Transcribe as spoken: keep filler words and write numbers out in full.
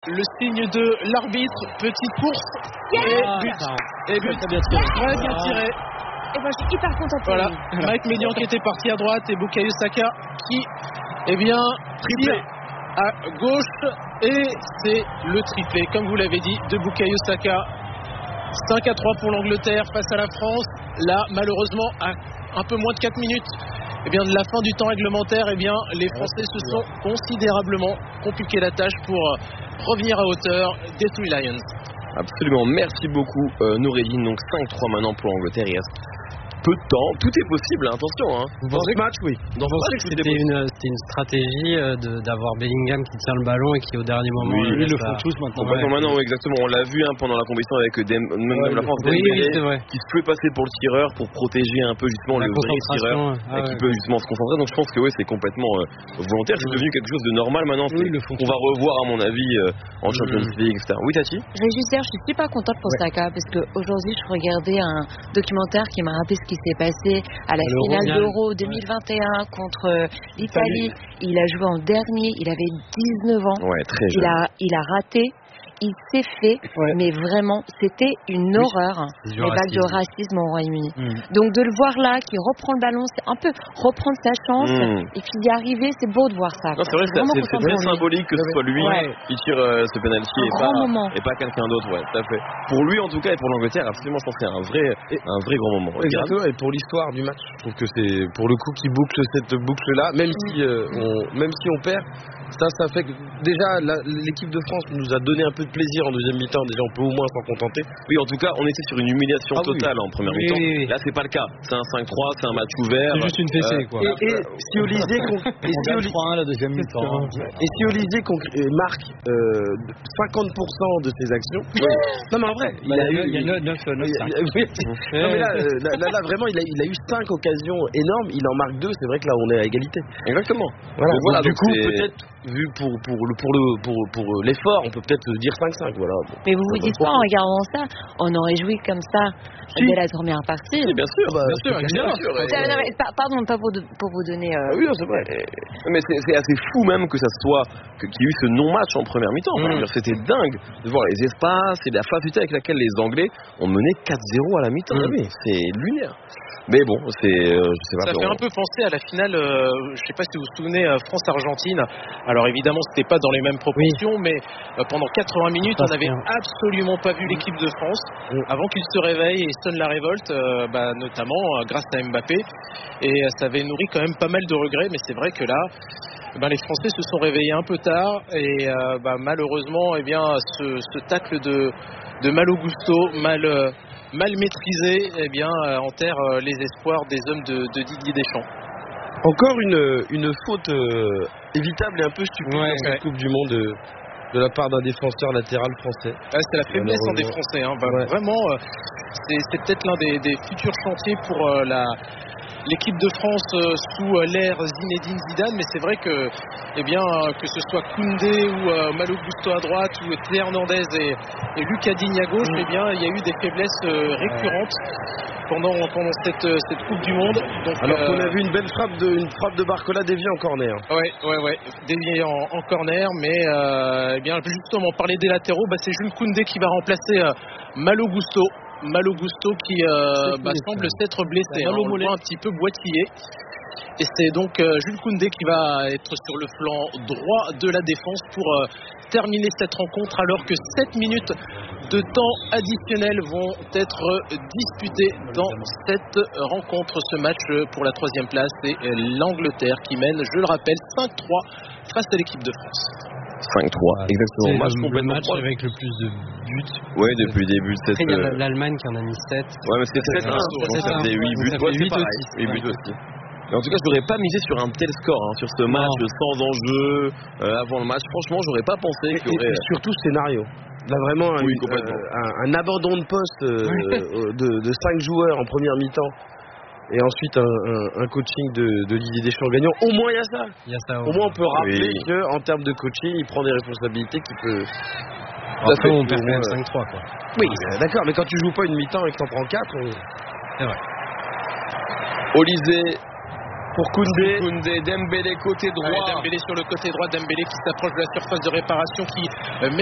Le signe de l'arbitre, petite course Yeah et Ah, but. ça, Et but. ça bien tiré. Ouais, bien tiré. Et ben, je suis hyper contente pour Voilà, lui. Mike Maignan qui était parti à droite et Bukayo Saka qui, eh bien, tire à gauche et c'est le triplé, comme vous l'avez dit, de Bukayo Saka. cinq à trois pour l'Angleterre face à la France. Là, malheureusement, à un peu moins de quatre minutes eh bien, de la fin du temps réglementaire, eh bien, les Français se sont considérablement compliqué la tâche pour revenir à hauteur des Three Lions. Absolument, merci beaucoup euh, Noureddine. Donc cinq trois maintenant pour l'Angleterre. Il reste peu de temps, tout est possible, hein, attention. Hein. Dans ce match, oui. Dans ce match, c'était une, c'était une stratégie euh, de, d'avoir Bellingham qui tient le ballon et qui au dernier moment. Oui, ils le font tous maintenant. Ouais. Maintenant, oui, exactement. On l'a vu hein, pendant la compétition avec Dem, même ouais, la France, oui, Dembélé, oui, c'est vrai. qui se peut passer pour le tireur pour protéger un peu justement la le vrai tireur ah, et ouais. qui peut justement se concentrer. Donc je pense que oui, c'est complètement euh, volontaire. C'est oui. devenu quelque chose de normal maintenant. Oui, le on va revoir à mon avis euh, en Champions mmh. League, et cetera. Oui, Tati. Je vais juste dire, je suis super contente pour ouais. Saka parce qu'aujourd'hui, je regardais un documentaire qui m'a rappelé ce qui s'est passé à la le finale d'Euro deux mille vingt et un ouais. contre l'Italie. Il a joué en dernier, il avait dix-neuf ans. Ouais, très jeune. Il a, il a raté. Il s'est fait, ouais. mais vraiment, c'était une oui. horreur, hein, les vagues de racisme au Royaume-Uni. Mmh. Donc de le voir là, qui reprend le ballon, c'est un peu reprendre sa chance, mmh. et puis y arriver, c'est beau de voir ça. Non, c'est vrai, c'est, c'est, c'est très symbolique que ce soit lui ouais. qui tire euh, ce penalty et pas, et pas quelqu'un d'autre, ouais, tout à fait. Pour lui en tout cas et pour l'Angleterre, absolument, je pense que c'est un vrai, un vrai grand moment. Exactement, et pour l'histoire du match, je trouve que c'est pour le coup qui boucle cette boucle-là, même si euh, on, même si on perd. Ça, ça fait que déjà la, l'équipe de France nous a donné un peu de plaisir en deuxième mi-temps. Déjà, on peut au moins s'en contenter. Oui, en tout cas, on était sur une humiliation ah, totale oui. en première oui, mi-temps. Oui, oui. Là, c'est pas le cas. C'est un cinq trois, c'est un match ouvert. C'est juste une fessée, euh, quoi. Et, et si Olysée, et si Olysée, trois un la deuxième mi-temps. Et si Olysée marque euh, cinquante pour cent de ses actions. Non, mais en vrai, il, il a eu, il y a neuf, neuf, cinq. Non, mais là, là, là, là, vraiment, il a, il a eu cinq occasions énormes. Il en marque deux. C'est vrai que là, on est à égalité. Exactement. Voilà. Donc, voilà, donc, du coup, c'est... peut-être vu pour pour le pour le pour, pour l'effort, on peut peut-être dire cinq cinq, voilà. Mais vous vous dites pas en regardant ça, on aurait joué comme ça si. dès la première partie. Oui, bien sûr, bah, bien sûr, bien bien sûr. sûr et... non, mais, pardon, pas pour, de, pour vous donner. Euh... Ah oui, c'est vrai. Mais c'est, c'est assez fou même que ça soit que, qu'il y ait eu ce non-match en première mi-temps. Mmh. Dire, c'était dingue de voir les espaces et la facilité avec laquelle les Anglais ont mené quatre zéro à la mi-temps. Mmh. Oui, c'est lunaire. Mais bon, c'est, euh, je sais pas. Ça fait un peu penser à la finale, euh, je sais pas si vous vous souvenez, euh, France-Argentine. Alors évidemment, c'était pas dans les mêmes proportions, oui. mais euh, pendant quatre-vingts minutes, on n'avait absolument pas vu l'équipe de France oui. avant qu'ils se réveillent et sonnent la révolte, euh, bah, notamment euh, grâce à Mbappé. Et euh, ça avait nourri quand même pas mal de regrets, mais c'est vrai que là, ben, les Français se sont réveillés un peu tard et euh, bah, malheureusement, eh bien, ce, ce tacle de, de Malo Gusto, mal. Euh, mal maîtrisé, eh bien, euh, enterre euh, les espoirs des hommes de, de Didier Deschamps. Encore une, une faute euh, évitable et un peu stupide ouais, dans cette ouais. Coupe du Monde de, de la part d'un défenseur latéral français. Ah, c'est la faiblesse hein, des Français. Hein. Bah, ouais. Vraiment, euh, c'est, c'est peut-être l'un des, des futurs chantiers pour euh, la... l'équipe de France euh, sous euh, l'ère Zinedine Zidane, mais c'est vrai que, eh bien, euh, que ce soit Koundé ou euh, Malo Gusto à droite ou Théo Hernandez et, et Lucas Digne à gauche, mmh. eh bien, il y a eu des faiblesses euh, récurrentes pendant, pendant cette, euh, cette Coupe du Monde. Donc, alors euh, qu'on a vu une belle frappe de, une frappe de Barcola déviée en corner. Ouais, ouais, ouais, déviée en, en corner, mais euh, eh bien, justement, parler des latéraux, bah, c'est Jules Koundé qui va remplacer euh, Malo Gusto. Malo Gusto qui euh, bah, semble s'être blessé, hein, on le voit un petit peu boitillé. Et c'est donc euh, Jules Koundé qui va être sur le flanc droit de la défense pour euh, terminer cette rencontre, alors que sept minutes de temps additionnel vont être disputées dans cette rencontre. Ce match pour la troisième place, c'est l'Angleterre qui mène, je le rappelle, cinq trois face à l'équipe de France. cinq trois, ouais, exactement. C'est match le, complètement le match proche. avec le plus de buts. Oui, depuis le début de cette. Après, il y a l'Allemagne qui en a mis sept. Ouais, mais c'était sept un, donc ça faisait huit buts. Ouais, c'est pareil, huit buts aussi. Mais en tout cas, je n'aurais pas misé sur un tel score, hein, sur ce match non. sans enjeu, euh, avant le match. Franchement, j'aurais pas pensé et, qu'il y aurait... et surtout ce scénario. Là, vraiment, oui, une, euh, un, un abandon de poste euh, de, de cinq joueurs en première mi-temps. Et ensuite, un, un, un coaching de, de Didier Deschamps gagnant. Au moins, il y a ça. Il y a ça au moins, on peut rappeler oui. qu'en termes de coaching, il prend des responsabilités qu'il peut... Après, on perd quand même cinq trois, quoi. Oui, d'accord, mais quand tu joues pas une mi-temps et que t'en prends quatre... On... C'est vrai. Olysée pour Koundé. Koundé, Dembélé côté droit. Ouais, Dembélé sur le côté droit, Dembélé qui s'approche de la surface de réparation, qui euh, met